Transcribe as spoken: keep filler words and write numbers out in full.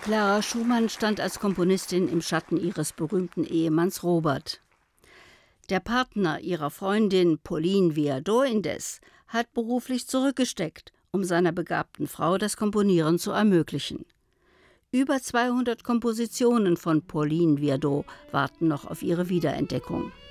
Clara Schumann stand als Komponistin im Schatten ihres berühmten Ehemanns Robert. Der Partner ihrer Freundin Pauline Viardot indes hat beruflich zurückgesteckt, um seiner begabten Frau das Komponieren zu ermöglichen. Über zweihundert Kompositionen von Pauline Viardot warten noch auf ihre Wiederentdeckung.